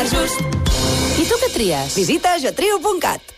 just. I tu què tries? Visita jotrio.cat.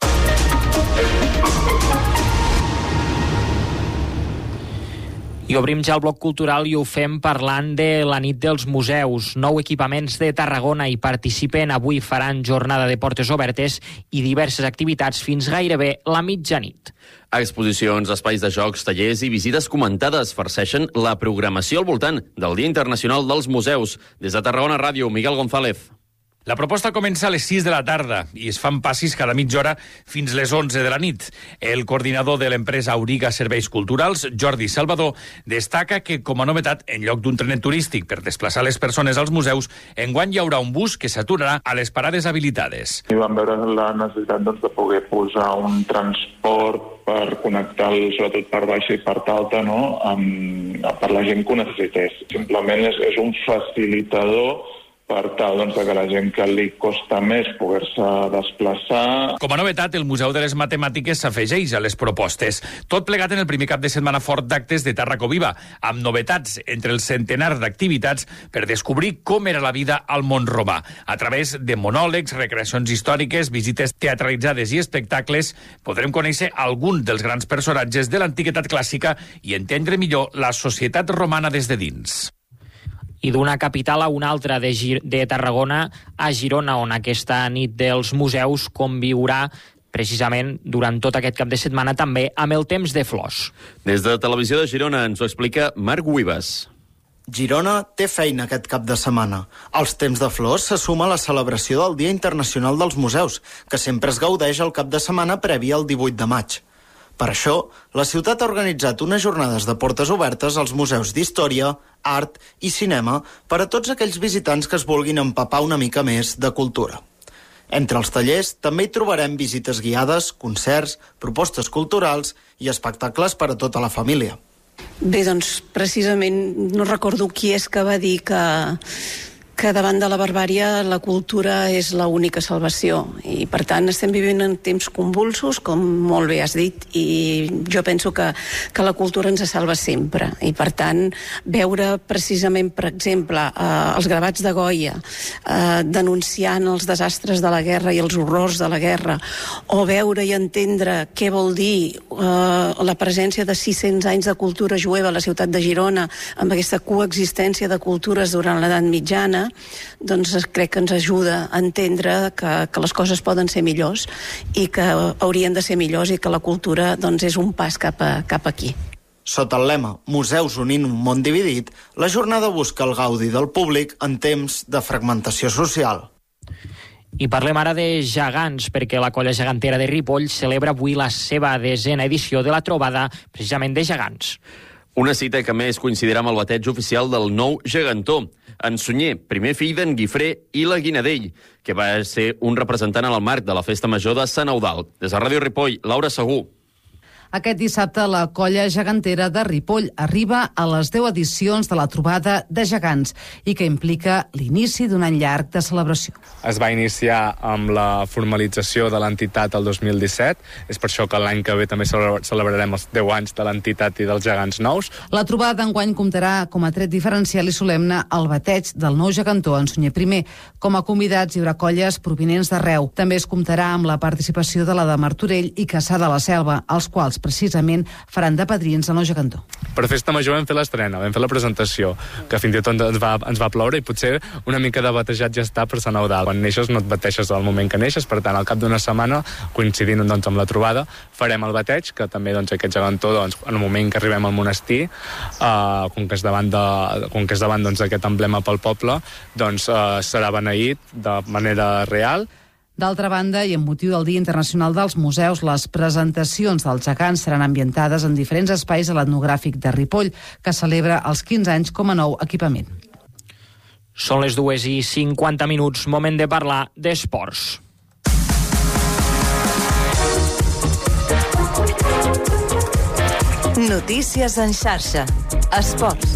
I obrim ja el bloc cultural i ho fem parlant de la nit dels museus. 9 equipaments de Tarragona hi participen. Avui faran jornada de portes obertes i diverses activitats fins gairebé la mitjanit. Exposicions, espais de jocs, tallers i visites comentades farceixen la programació al voltant del Dia Internacional dels Museus. Des de Tarragona Ràdio, Miguel González. La proposta comença a les 6 de la tarda i es fan passis cada mitja hora fins les 11 de la nit. El coordinador de l'empresa Auriga Serveis Culturals, Jordi Salvador, destaca que, com a novetat, en lloc d'un trenet turístic per desplaçar les persones als museus, enguany hi haurà un bus que s'aturarà a les parades habilitades. I vam veure la necessitat de poder posar un transport per connectar, sobretot per baixa i part alta, no? Per la gent que ho necessités. Simplement és un facilitador per tal que la gent que li costa més poder-se desplaçar. Com a novetat, el Museu de les Matemàtiques s'afegeix a les propostes. Tot plegat en el primer cap de setmana fort d'actes de Tarracoviva, amb novetats entre el centenar d'activitats per descobrir com era la vida al món romà. A través de monòlegs, recreacions històriques, visites teatralitzades i espectacles, podrem conèixer alguns dels grans personatges de l'antiguitat clàssica i entendre millor la societat romana des de dins. I d'una capital a una altra de Tarragona a Girona, on aquesta nit dels museus conviurà precisament durant tot aquest cap de setmana també amb el temps de flors. Des de Televisió de Girona ens ho explica Marc Guibas. Girona té feina aquest cap de setmana. Als temps de flors se suma la celebració del Dia Internacional dels Museus, que sempre es gaudeix el cap de setmana previ al 18 de maig. Per això, la ciutat ha organitzat unes jornades de portes obertes als museus d'història, art i cinema per a tots aquells visitants que es vulguin empapar una mica més de cultura. Entre els tallers també hi trobarem visites guiades, concerts, propostes culturals i espectacles per a tota la família. Bé, doncs, precisament no recordo qui és que va dir que davant de la barbària la cultura és l'única salvació i per tant estem vivint en temps convulsos, com molt bé has dit, i jo penso que la cultura ens salva sempre i per tant veure precisament, per exemple, els gravats de Goya denunciant els desastres de la guerra i els horrors de la guerra, o veure i entendre què vol dir la presència de 600 anys de cultura jueva a la ciutat de Girona amb aquesta coexistència de cultures durant l'edat mitjana, doncs crec que ens ajuda a entendre que les coses poden ser millors i que haurien de ser millors i que la cultura doncs, és un pas cap aquí. Sota el lema Museus unint un món dividit, la jornada busca el gaudi del públic en temps de fragmentació social. I parlem ara de gegants, perquè la colla gegantera de Ripoll celebra avui la seva 10ª edició de la trobada precisament de gegants. Una cita que més coincidirà amb el bateig oficial del nou gegantó, en Sunyer, primer fill d'en Guifré i la Guinadell, que va ser un representant en el marc de la Festa Major de Sant Eudald. Des de Ràdio Ripoll, Laura Segú. Aquest dissabte la colla gegantera de Ripoll arriba a les 10 edicions de la trobada de gegants i que implica l'inici d'un any llarg de celebració. Es va iniciar amb la formalització de l'entitat el 2017. És per això que l'any que ve també celebrarem els 10 anys de l'entitat i dels gegants nous. La trobada d'enguany comptarà com a tret diferencial i solemne el bateig del nou gegantó en Sunyer I. Com a convidats hi haurà colles provinents d'arreu. També es comptarà amb la participació de la de Martorell i Caçà de la Selva, els quals precisament faran de padrins del nou gegantó. Per Festa Major vam fer l'estrena, vam fer la presentació, que fins i tot ens va ploure i potser una mica de batejat ja està per Sant Eudald. Quan neixes no et bateixes al moment que neixes, per tant, al cap d'una setmana, coincidint doncs, amb la trobada, farem el bateig, que també doncs, aquest gegantó, doncs, en el moment que arribem al monestir, com que és davant doncs, aquest emblema pel poble, doncs, serà beneït de manera real. D'altra banda, i amb motiu del Dia Internacional dels Museus, les presentacions dels gegants seran ambientades en diferents espais a l'etnogràfic de Ripoll, que celebra els 15 anys com a nou equipament. Són les 2:50, moment de parlar d'esports. Notícies en xarxa. Esports.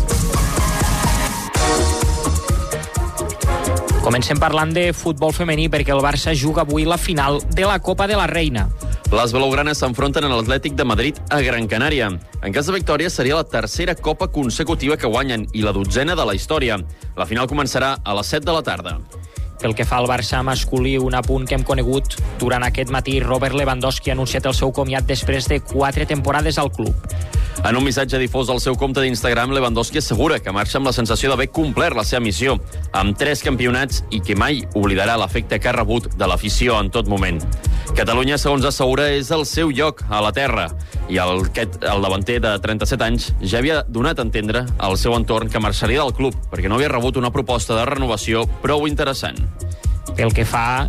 Comencem parlant de futbol femení perquè el Barça juga avui la final de la Copa de la Reina. Les blaugranes s'enfronten a l'Atlètic de Madrid a Gran Canària. En cas de victòria seria la tercera Copa consecutiva que guanyen i la 12ª de la història. La final començarà a les 7 de la tarda. Pel que fa al Barça masculí, un apunt que hem conegut durant aquest matí, Robert Lewandowski ha anunciat el seu comiat després de 4 temporades al club. En un missatge difós al seu compte d'Instagram, Lewandowski assegura que marxa amb la sensació d'haver complert la seva missió, amb 3 campionats i que mai oblidarà l'efecte que ha rebut de l'afició en tot moment. Catalunya, segons assegura, és el seu lloc a la terra i el davanter de 37 anys ja havia donat a entendre al seu entorn que marxaria del club perquè no havia rebut una proposta de renovació prou interessant. Pel que fa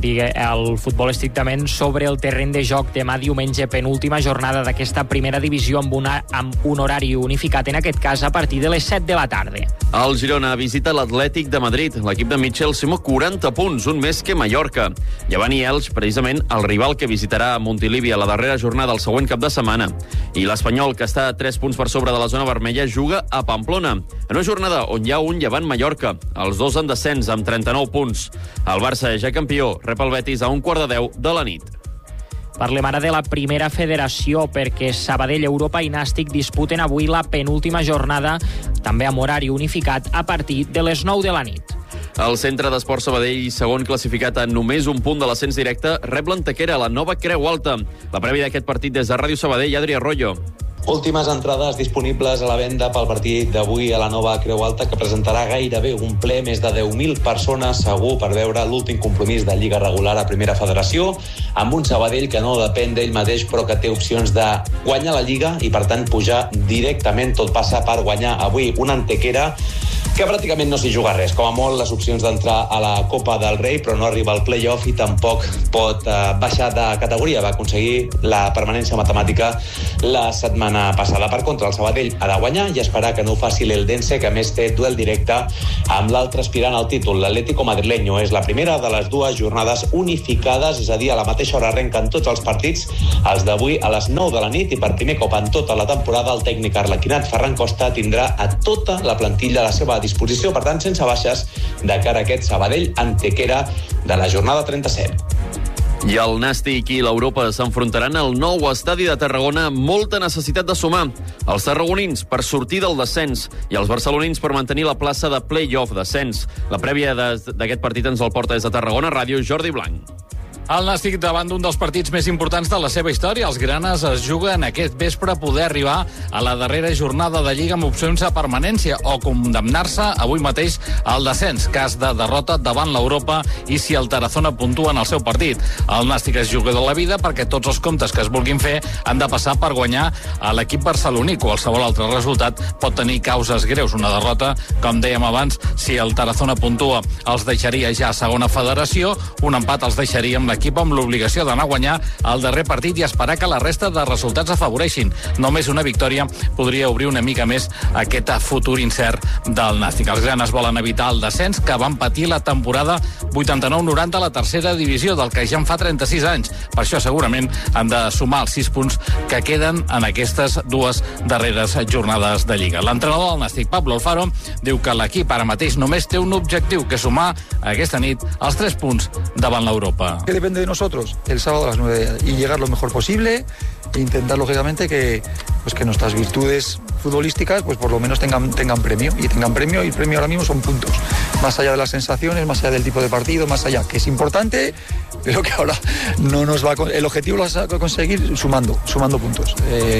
el futbol estrictament sobre el terreny de joc, demà diumenge, penúltima jornada d'aquesta primera divisió amb un horari unificat, en aquest cas a partir de les 7 de la tarda. El Girona visita l'Atlètic de Madrid. L'equip de Mitchell suma 40 punts, un més que Mallorca. Llevant i Elx, precisament, el rival que visitarà Montilivi a la darrera jornada el següent cap de setmana. I l'Espanyol, que està a 3 punts per sobre de la zona vermella, juga a Pamplona, en una jornada on hi ha un Llevant Mallorca. Els dos en descens, amb 39 punts. El Barça, ja campió, rep el Betis a 9:45 de la nit. Parlem ara de la primera federació, perquè Sabadell, Europa i Nàstic disputen avui la penúltima jornada, també amb horari unificat, a partir de les 9 de la nit. El Centre d'Esport Sabadell, segon classificat a només un punt de l'ascens directe, rep l'Antequera, la nova Creu Alta. La prèvia d'aquest partit des de Ràdio Sabadell, Adri Arroyo. Últimes entrades disponibles a la venda pel partit d'avui a la nova Creu Alta, que presentarà gairebé un ple, més de 10.000 persones segur, per veure l'últim compromís de Lliga regular a Primera Federació, amb un Sabadell que no depèn d'ell mateix, però que té opcions de guanyar la Lliga i, per tant, pujar directament. Tot passa per guanyar avui una Antequera que pràcticament no s'hi juga res. Com a molt, les opcions d'entrar a la Copa del Rei, però no arriba al play-off i tampoc pot baixar de categoria. Va aconseguir la permanència matemàtica la setmana passada. Per contra, el Sabadell ha de guanyar i esperar que no ho faci l'Eldense, que a més té duel directe amb l'altre aspirant al títol, l'Atlético Madrileño. És la primera de les dues jornades unificades, és a dir, a la mateixa hora arrenquen tots els partits, els d'avui a les 9 de la nit, i per primer cop en tota la temporada el tècnic arlequinat Ferran Costa tindrà a tota la plantilla a la seva disposició, per tant, sense baixes, de cara a aquest Sabadell Antequera de la jornada 37. I el Nàstic i l'Europa s'enfrontaran al nou estadi de Tarragona amb molta necessitat de sumar. Els tarragonins per sortir del descens i els barcelonins per mantenir la plaça de play-off descens. La prèvia d'aquest partit ens el porta des de Tarragona Ràdio, Jordi Blanc. El Nàstic davant d'un dels partits més importants de la seva història. Els granes es juguen aquest vespre a poder arribar a la darrera jornada de Lliga amb opcions a permanència o condemnar-se avui mateix al descens, cas de derrota davant l'Europa i si el Tarazona puntua en el seu partit. El Nàstic es juga de la vida perquè tots els comptes que es vulguin fer han de passar per guanyar a l'equip barceloní. Qualsevol altre resultat pot tenir causes greus. Una derrota, com dèiem abans, si el Tarazona puntua, els deixaria ja a segona federació. Un empat els deixaria amb l'equip amb l'obligació d'anar a guanyar el darrer partit i esperar que la resta de resultats afavoreixin. Només una victòria podria obrir una mica més aquest futur incert del Nàstic. Els granes volen evitar el descens que van patir la temporada 89-90 a la tercera divisió, del que ja en fa 36 anys. Per això segurament han de sumar els 6 punts que queden en aquestes dues darreres jornades de Lliga. L'entrenador del Nàstic, Pablo Alfaro, diu que l'equip ara mateix només té un objectiu, que sumar aquesta nit els 3 punts davant l'Europa. Depende de nosotros el sábado a las 9 y llegar lo mejor posible e intentar lógicamente que nuestras virtudes futbolísticas pues por lo menos tengan premio y el premio ahora mismo son puntos, más allá de las sensaciones, más allá del tipo de partido, más allá, que es importante, pero que ahora no nos va a, el objetivo lo vas a conseguir sumando puntos,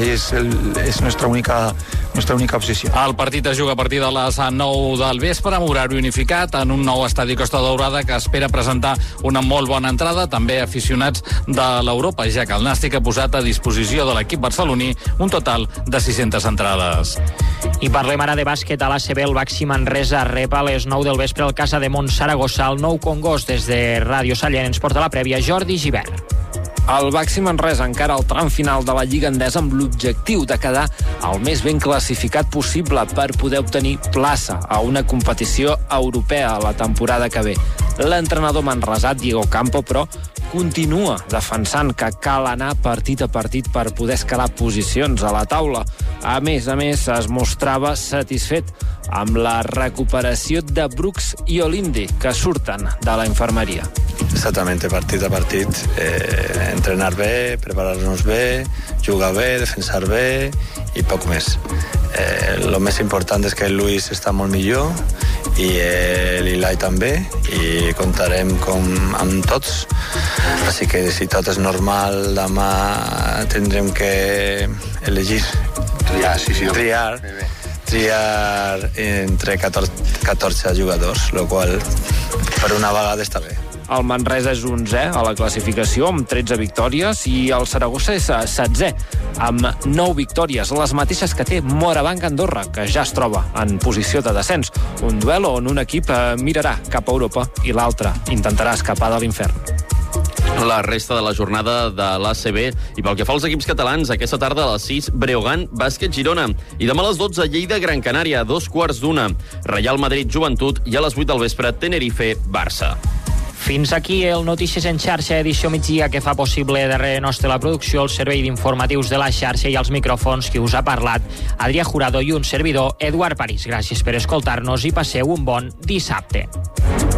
es nuestra única obsessió. El partit es juga a partir de les 9 del vespre amb horari unificat en un nou estadi Costa Daurada que espera presentar una molt bona entrada, també aficionats de l'Europa, ja que el Nàstic ha posat a disposició de l'equip barceloní un total de 600 entrades. I parlem ara de bàsquet a l'ACB. El Baxi Manresa rep a les 9 del vespre al Casa de Saragossa, el Nou Congost. Des de Ràdio Sallent ens porta la prèvia Jordi Givert. El Baxi Manresa encara al tram final de la Lliga Endesa amb l'objectiu de quedar el més ben classificat possible per poder obtenir plaça a una competició europea la temporada que ve. L'entrenador manresà, Diego Campo, però, continua defensant que cal anar partit a partit per poder escalar posicions a la taula. A més, es mostrava satisfet amb la recuperació de Brooks i Olindi, que surten de la infermeria. Exactamente, partit a partit, entrenar bé, preparar-nos bé, jugar bé, defensar bé i poc més. Lo més important és que el Luis està molt millor i l'Ilai també, i comptarem amb tots. Així que si tot és normal, demà tindrem que elegir. Triar entre 14 jugadors, el qual per una vegada està bé. El Manresa és 11è a la classificació amb 13 victòries i el Saragossa és 16è amb 9 victòries, les mateixes que té Morabanc Andorra, que ja es troba en posició de descens. Un duel on un equip mirarà cap a Europa i l'altre intentarà escapar de l'infern. La resta de la jornada de l'ACB. I pel que fa als equips catalans, aquesta tarda a les 6, Breogán, Bàsquet, Girona. I demà a les 12, Lleida, Gran Canària, a 2:15. Real Madrid, Joventut, i a les 8 del vespre, Tenerife, Barça. Fins aquí el Notícies en xarxa, edició migdia, que fa possible darrere nostre la producció, el servei d'informatius de la xarxa i els micròfons qui us ha parlat, Adrià Jurado, i un servidor, Eduard París. Gràcies per escoltar-nos i passeu un bon dissabte.